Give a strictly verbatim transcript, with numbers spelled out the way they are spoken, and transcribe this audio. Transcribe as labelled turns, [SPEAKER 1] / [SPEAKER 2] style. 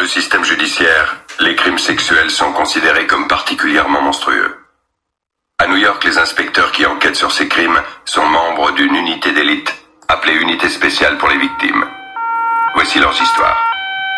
[SPEAKER 1] le système judiciaire, les crimes sexuels sont considérés comme particulièrement monstrueux. À New York, les inspecteurs qui enquêtent sur ces crimes sont membres d'une unité d'élite, appelée Unité spéciale pour les victimes. Voici leurs histoires.